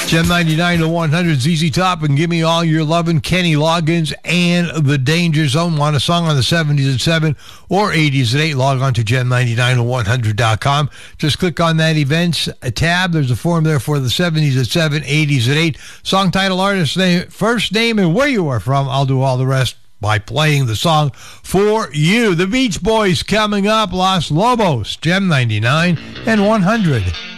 Gem 99 to 100, ZZ Top and Give Me All Your Lovin', Kenny Loggins and The Danger Zone. Want a song on the 70s at 7 or 80s at 8? Log on to gem99to100.com. Just click on that events tab. There's a form there for the 70s at 7, 80s at 8. Song title, artist name, first name, and where you are from. I'll do all the rest by playing the song for you. The Beach Boys coming up. Los Lobos, Gem 99 and 100.